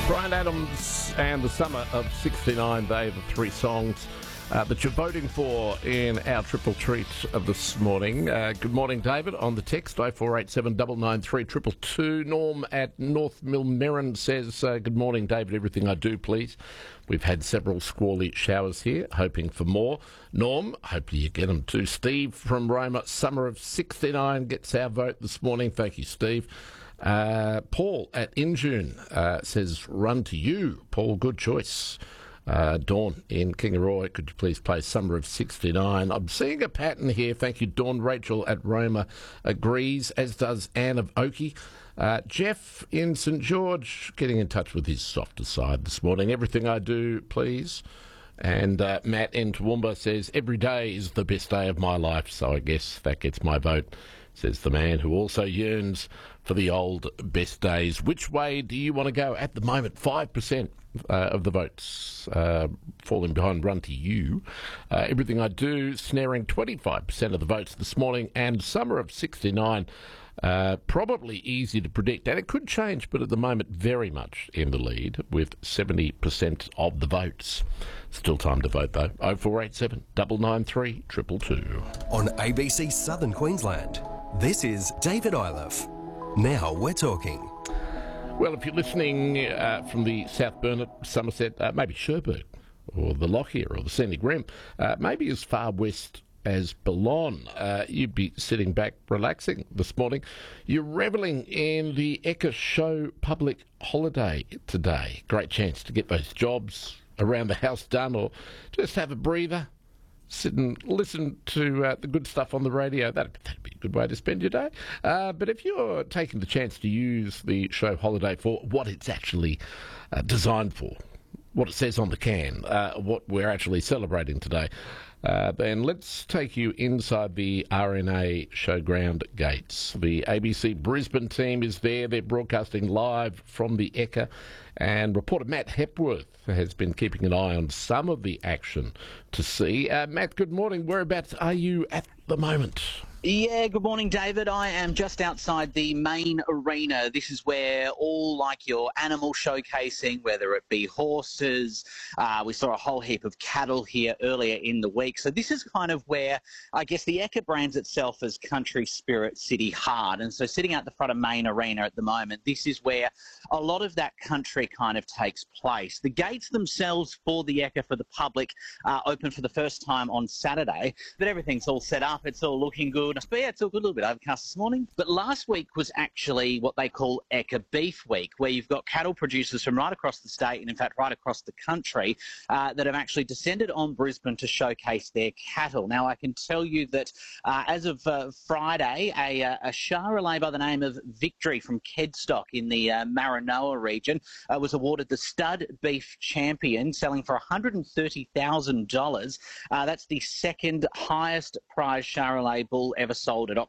Bryan Adams and the Summer of 69, they are the three songs that you're voting for in our triple treat of this morning. Good morning, David, on the text, 0487 993 222. Norm at North Millmerran says, good morning, David, everything I do, please. We've had several squally showers here, hoping for more. Norm, hopefully you get them too. Steve from Roma, Summer of 69, gets our vote this morning. Thank you, Steve. Paul at Injune says, run to you. Paul, good choice. Dawn in Kingaroy, could you please play Summer of 69? I'm seeing a pattern here. Thank you, Dawn. Rachel at Roma agrees, as does Anne of Oakey. Jeff in St George getting in touch with his softer side this morning. Everything I do, please. And Matt in Toowoomba says, every day is the best day of my life, so I guess that gets my vote, says the man who also yearns for the old best days. Which way do you want to go? At the moment, 5% of the votes falling behind Run to You. Everything I Do, snaring 25% of the votes this morning, and Summer of 69, probably easy to predict, and it could change, but at the moment very much in the lead with 70% of the votes. Still time to vote though. 0487 993 222. On ABC Southern Queensland, this is David Iliff. Now we're talking. Well, if you're listening from the South Burnett, Somerset, maybe Cherbourg, or the Lockyer, or the Scenic Rim, maybe as far west as Boulogne, you'd be sitting back relaxing this morning. You're revelling in the Ekka Show public holiday today. Great chance to get those jobs around the house done, or just have a breather, sit and listen to the good stuff on the radio. That'd be a good way to spend your day. But if you're taking the chance to use the show holiday for what it's actually designed for, what it says on the can, what we're actually celebrating today, then let's take you inside the RNA Showground gates. The ABC Brisbane team is there. They're broadcasting live from the Ekka, and reporter Matt Hepworth has been keeping an eye on some of the action to see. Matt, good morning. Whereabouts are you at the moment? Yeah, good morning, David. I am just outside the main arena. This is where all like your animal showcasing, whether it be horses, we saw a whole heap of cattle here earlier in the week. So this is kind of where I guess the Ekka brands itself as Country Spirit City Hard. And so sitting out the front of main arena at the moment, this is where a lot of that country kind of takes place. The gates themselves for the Ekka for the public open for the first time on Saturday, but everything's all set up. It's all looking good. But yeah, it's all good, a little bit overcast this morning. But last week was actually what they call Ekka Beef Week, where you've got cattle producers from right across the state, and in fact right across the country, that have actually descended on Brisbane to showcase their cattle. Now, I can tell you that as of Friday, a Charolais by the name of Victory from Kedstock in the Maranoa region was awarded the Stud Beef Champion, selling for $130,000. That's the second highest prize Charolais bull ever sold at